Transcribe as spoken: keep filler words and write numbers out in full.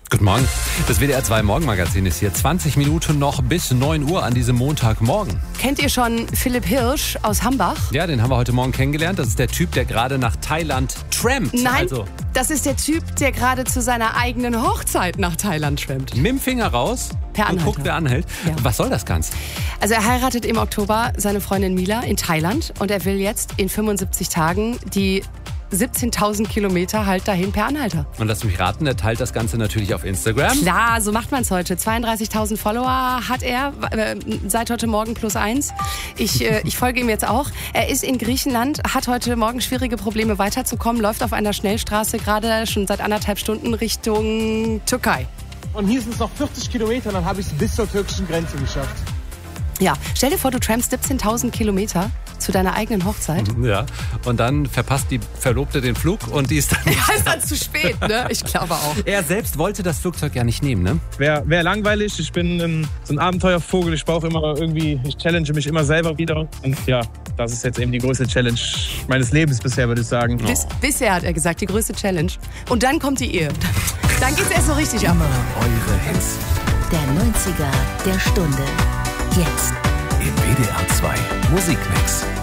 Guten Morgen. Das W D R zwei Morgenmagazin ist hier. zwanzig Minuten noch bis neun Uhr an diesem Montagmorgen. Kennt ihr schon Philipp Hirsch aus Hambach? Ja, den haben wir heute Morgen kennengelernt. Das ist der Typ, der gerade nach Thailand trampt. Nein, also das ist der Typ, der gerade zu seiner eigenen Hochzeit nach Thailand trampt. mit dem Finger raus Per und Anhalter. guckt, wer anhält. Ja. Was soll das Ganze? Also er heiratet im Oktober seine Freundin Mila in Thailand und er will jetzt in fünfundsiebzig Tagen die siebzehntausend Kilometer halt dahin per Anhalter. Und lass mich raten, der teilt das Ganze natürlich auf Instagram. Klar, so macht man es heute. zweiunddreißigtausend Follower hat er, äh, seit heute Morgen plus eins. Ich, äh, ich folge ihm jetzt auch. Er ist in Griechenland, hat heute Morgen schwierige Probleme weiterzukommen, läuft auf einer Schnellstraße gerade schon seit anderthalb Stunden Richtung Türkei. Und hier sind es noch vierzig Kilometer, dann habe ich es bis zur türkischen Grenze geschafft. Ja, stell dir vor, du trampst siebzehntausend Kilometer zu deiner eigenen Hochzeit. Ja. Und dann verpasst die Verlobte den Flug und die ist dann... Ja, ist dann zu spät, ne? Ich glaube auch. Er selbst wollte das Flugzeug ja nicht nehmen, ne? Wäre wär langweilig, ich bin ein, so ein Abenteuervogel, ich brauche immer irgendwie, ich challenge mich immer selber wieder. Und ja, das ist jetzt eben die größte Challenge meines Lebens bisher, würde ich sagen. Bis, bisher hat er gesagt, die größte Challenge. Und dann kommt die Ehe. Dann geht's erst so richtig ab. Eure Hits Der neunziger der Stunde. Jetzt. im W D R zwei Musikmix.